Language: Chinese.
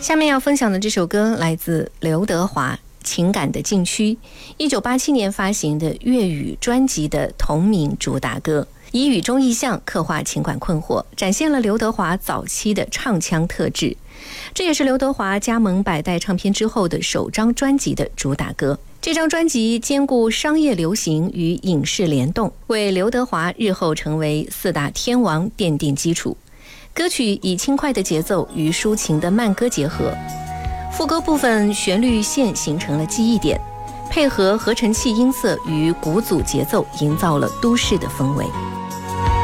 下面要分享的这首歌来自刘德华《情感的禁区》，1987年发行的粤语专辑的同名主打歌，以语中意象刻画情感困惑，展现了刘德华早期的唱腔特质。这也是刘德华加盟百代唱片之后的首张专辑的主打歌。这张专辑兼顾商业流行与影视联动，为刘德华日后成为4大天王奠定基础。歌曲以轻快的节奏与抒情的慢歌结合，副歌部分旋律线形成了记忆点，配合合成器音色与鼓组节奏，营造了都市的氛围。